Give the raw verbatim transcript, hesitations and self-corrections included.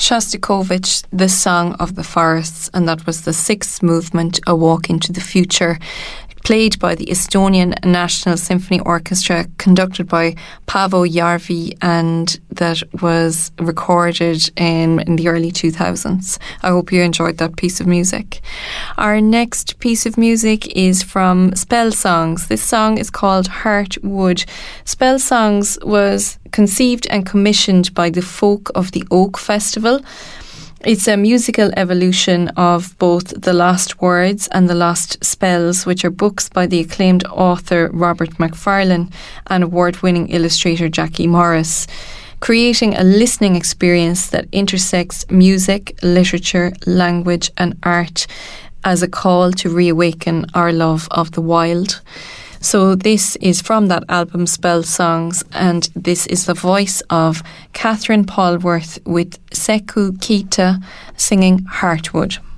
Shostakovich, The Song of the Forests, and that was the sixth movement, A Walk into the Future, played by the Estonian National Symphony Orchestra, conducted by Paavo Järvi, and that was recorded in, in the early two thousands. I hope you enjoyed that piece of music. Our next piece of music is from Spell Songs. This song is called Heartwood. Spell Songs was conceived and commissioned by the Folk of the Oak Festival. It's a musical evolution of both The Lost Words and The Lost Spells, which are books by the acclaimed author Robert Macfarlane and award-winning illustrator Jackie Morris, creating a listening experience that intersects music, literature, language and art as a call to reawaken our love of the wild. So this is from that album Spell Songs, and this is the voice of Catherine Polworth with Seku Kita singing Heartwood.